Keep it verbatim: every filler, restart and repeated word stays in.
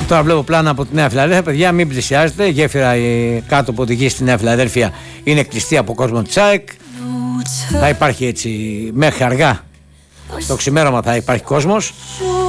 Τώρα βλέπω πλάνα από τη Νέα Φιλαδέλφια. Παιδιά, μην πλησιάζετε. Γέφυρα κάτω από τη γη στη Νέα Φιλαδέλφια είναι κλειστή από κόσμο της ΑΕΚ. Θα υπάρχει έτσι μέχρι αργά. Το ξημέρωμα θα υπάρχει κόσμος.